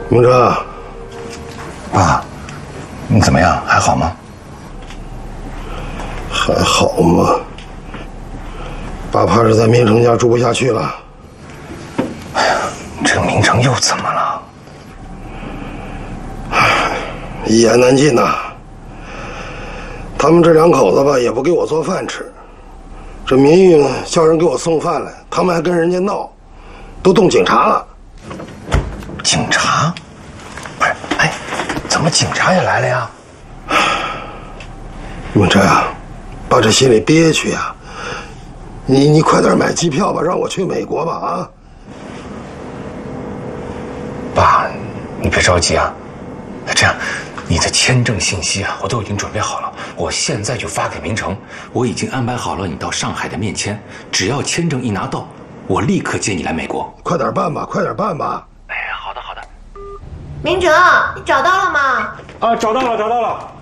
明哲， 爸，你怎么样？还好吗？ 还好吗？爸怕是在明成家住不下去了。 哎呀，这明成又怎么了？ 一言难尽呐。他们这两口子吧，也不给我做饭吃。这明玉呢，叫人给我送饭来，他们还跟人家闹，都动警察了。 警察？不是，哎，怎么警察也来了呀？ 明哲呀，爸这心里憋屈呀。你快点买机票吧，让我去美国吧啊！ 爸，你别着急啊。这样，你的签证信息啊，我都已经准备好了，我现在就发给明成。我已经安排好了你到上海的面签，只要签证一拿到，我立刻接你来美国。 快点办吧，快点办吧！ 哎，好的好的。 明哲，你找到了吗？ 啊，找到了，找到了。